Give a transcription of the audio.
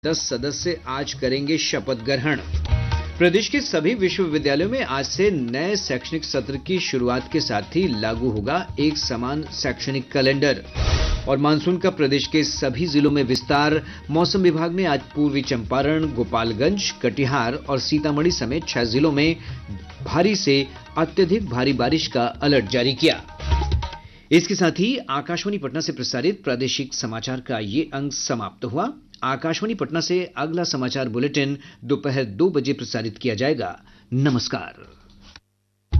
10 सदस्य आज करेंगे शपथ ग्रहण। प्रदेश के सभी विश्वविद्यालयों में आज से नए शैक्षणिक सत्र की शुरुआत के साथ ही लागू होगा एक समान शैक्षणिक कैलेंडर। और मानसून का प्रदेश के सभी जिलों में विस्तार। मौसम विभाग ने आज पूर्वी चंपारण, गोपालगंज, कटिहार और सीतामढ़ी समेत 6 जिलों में भारी से अत्यधिक भारी बारिश का अलर्ट जारी किया। इसके साथ ही आकाशवाणी पटना से प्रसारित प्रादेशिक समाचार का ये अंक समाप्त हुआ। आकाशवाणी पटना से अगला समाचार बुलेटिन दोपहर 2 बजे प्रसारित किया जाएगा। नमस्कार।